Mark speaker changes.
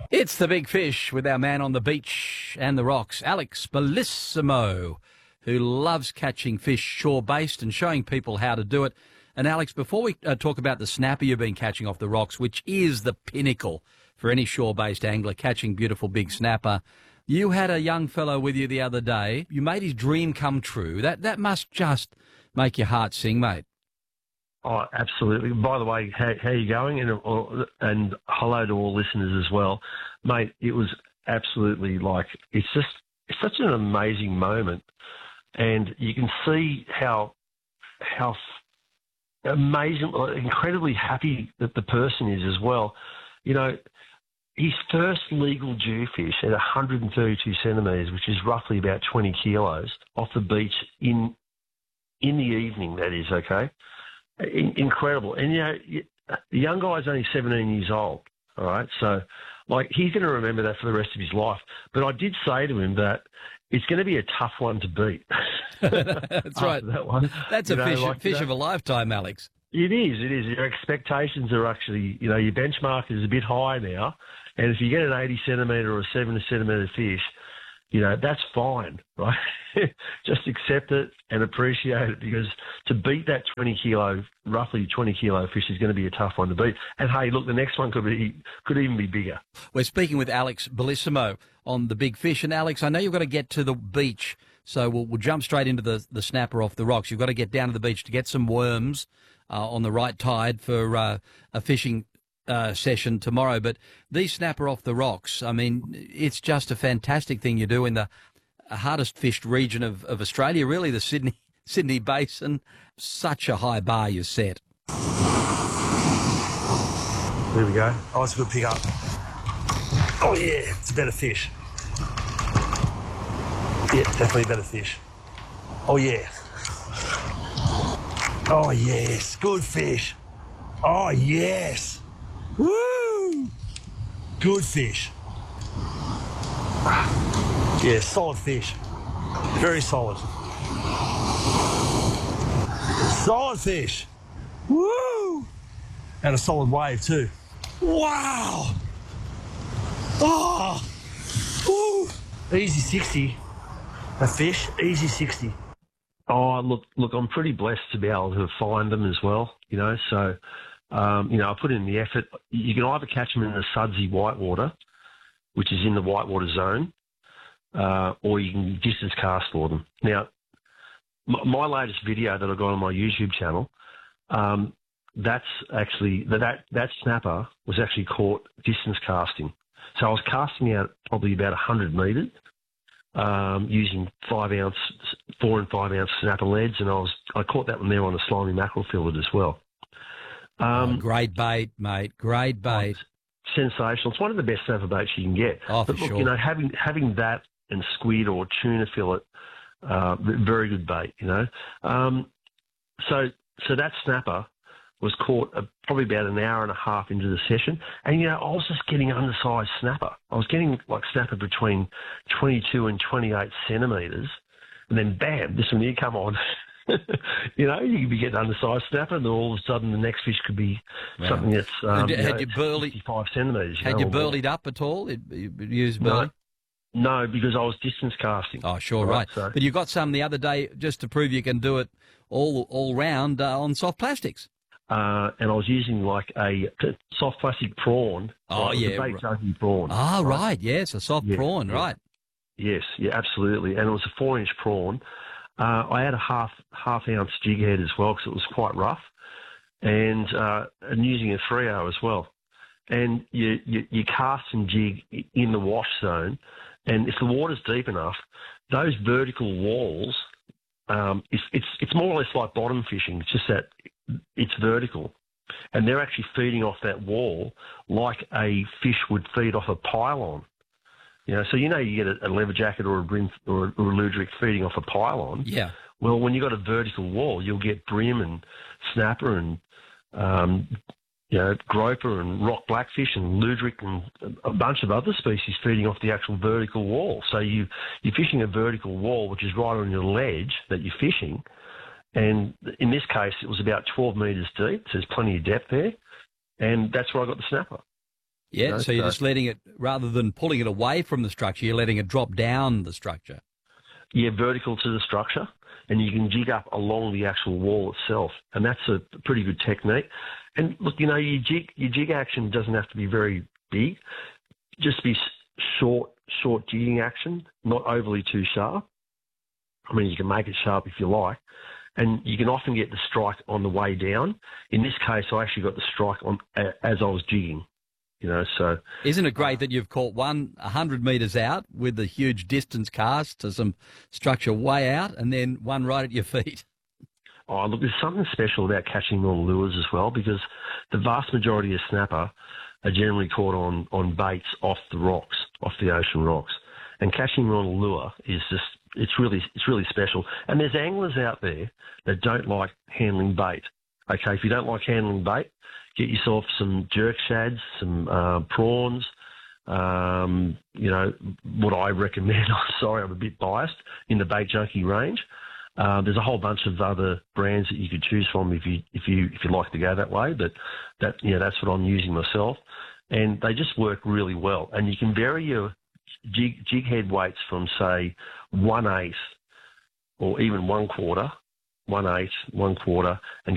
Speaker 1: It's The Big Fish with our man on the beach and the rocks, Alex Bellissimo, who loves catching fish shore-based and showing people how to do it. And Alex, before we talk about the snapper you've been catching off the rocks, which is the pinnacle for any shore-based angler, catching beautiful big snapper, you had a young fellow with you the other day. You made his dream come true. That must just make your heart sing, mate.
Speaker 2: Oh, absolutely. By the way, how are you going? And hello to all listeners as well. Mate, it was absolutely it's such an amazing moment. And you can see how amazing, incredibly happy that the person is as well. You know, his first legal jewfish at 132 centimetres, which is roughly about 20 kilos, off the beach in the evening, that is, okay? Incredible. And, you know, the young guy's only 17 years old, all right? So, he's going to remember that for the rest of his life. But I did say to him that it's going to be a tough one to beat.
Speaker 1: That's right.
Speaker 2: That one.
Speaker 1: That's fish of a lifetime, Alex.
Speaker 2: It is. Your expectations are actually, your benchmark is a bit high now. And if you get an 80 centimetre or a 70 centimetre fish, that's fine, right? Just accept it and appreciate it, because to beat that roughly 20 kilo fish is going to be a tough one to beat. And hey, look, the next one could even be bigger.
Speaker 1: We're speaking with Alex Bellissimo on The Big Fish. And Alex, I know you've got to get to the beach, so we'll jump straight into the snapper off the rocks. You've got to get down to the beach to get some worms on the right tide for a fishing session tomorrow. But these snapper off the rocks, I mean, it's just a fantastic thing you do in the hardest fished region of Australia, really, the Sydney Basin. Such a high bar you set.
Speaker 2: There we go. Oh, it's a good pick up. Oh, yeah, it's a better fish. Yeah, definitely a better fish. Oh, yeah. Oh, yes, good fish. Oh, yes. Woo! Good fish. Yeah, solid fish. Very solid. Solid fish. Woo! And a solid wave too. Wow! Oh! Woo! Easy 60. A fish, easy 60. Oh, look, I'm pretty blessed to be able to find them as well, so... I put in the effort. You can either catch them in the sudsy whitewater, which is in the whitewater zone, or you can distance cast for them. Now, my latest video that I got on my YouTube channel, that's actually that snapper was actually caught distance casting. So I was casting out probably about 100 metres, using 4 and 5 ounce snapper leads, and I caught that one there on a slimy mackerel fillet as well.
Speaker 1: Great bait, mate. Great bait.
Speaker 2: Sensational. It's one of the best snapper baits you can get.
Speaker 1: Oh,
Speaker 2: but
Speaker 1: for
Speaker 2: look,
Speaker 1: sure.
Speaker 2: having that and squid or tuna fillet, very good bait, So that snapper was caught probably about an hour and a half into the session. And, I was just getting undersized snapper. I was getting snapper between 22 and 28 centimetres. And then, bam, this one here come on. You could be getting undersized snapper, and then all of a sudden the next fish could be something that's 55 centimetres.
Speaker 1: Had you burleyed up at all? You used burley?
Speaker 2: No, because I was distance casting.
Speaker 1: Oh, sure, right. So. But you got some the other day just to prove you can do it all round on soft plastics.
Speaker 2: And I was using a soft plastic prawn.
Speaker 1: Oh, yeah.
Speaker 2: A baked ugly prawn.
Speaker 1: Ah, right, yes, a soft prawn, right.
Speaker 2: Yes, yeah, absolutely. And it was a 4-inch prawn. I had a half ounce jig head as well because it was quite rough, and using a 3-0 as well. And you cast and jig in the wash zone, and if the water's deep enough, those vertical walls, it's more or less like bottom fishing. It's just that it's vertical, and they're actually feeding off that wall like a fish would feed off a pylon. So you get a leather jacket or a brim or a luderick feeding off a pylon.
Speaker 1: Yeah.
Speaker 2: Well, when you've got a vertical wall, you'll get brim and snapper and groper and rock blackfish and luderick and a bunch of other species feeding off the actual vertical wall. So you're fishing a vertical wall, which is right on your ledge that you're fishing. And in this case, it was about 12 metres deep, so there's plenty of depth there. And that's where I got the snapper.
Speaker 1: Yeah, so you're just letting it, rather than pulling it away from the structure, you're letting it drop down the structure.
Speaker 2: Yeah, vertical to the structure, and you can jig up along the actual wall itself, and that's a pretty good technique. And look, you know, your jig action doesn't have to be very big, just be short jigging action, not overly too sharp. I mean, you can make it sharp if you like, and you can often get the strike on the way down. In this case, I actually got the strike on as I was jigging. You know, so
Speaker 1: isn't it great that you've caught one 100 metres out with a huge distance cast to some structure way out, and then one right at your feet?
Speaker 2: Oh, look, there's something special about catching on lures as well, because the vast majority of snapper are generally caught on baits off the rocks, off the ocean rocks, and catching them on a lure is just it's really special. And there's anglers out there that don't like handling bait. Okay, if you don't like handling bait, get yourself some jerk shads, some prawns. You know, what I recommend, I'm sorry, I'm a bit biased, in the Bait Junkie range. There's a whole bunch of other brands that you could choose from if you like to go that way, but that's what I'm using myself. And they just work really well. And you can vary your jig head weights from, say, 1/8 or even 1/4, 1/8, 1/4, and